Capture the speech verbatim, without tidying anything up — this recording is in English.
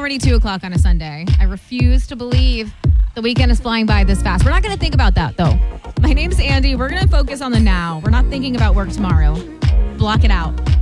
already two o'clock on a Sunday. I refuse to believe the weekend is flying by this fast. We're not going to think about that, though. My name's Andy. We're going to focus on the now. We're not thinking about work tomorrow. Block it out.